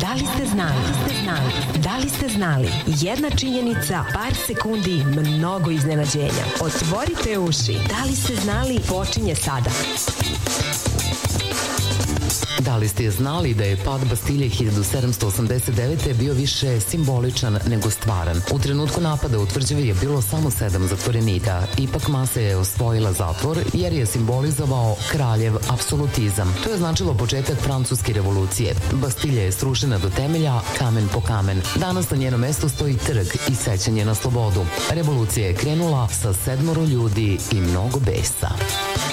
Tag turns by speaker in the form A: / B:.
A: Da li ste znali? Da li ste znali? Jedna činjenica, par sekundi, mnogo iznenađenja. Otvorite uši. Da li ste znali? Počinje sada.
B: Da li ste znali da je pad Bastilje 1789. bio više simboličan nego stvaran? U trenutku napada u tvrđavi je bilo samo 7 zatvorenika. Ipak masa je osvojila zatvor jer je simbolizovao kraljev apsolutizam. To je značilo početak Francuske revolucije. Bastilja je srušena do temelja, kamen po kamen. Danas na njenom mestu stoji trg i sećanje na slobodu. Revolucija je krenula sa 7 ljudi i mnogo besa.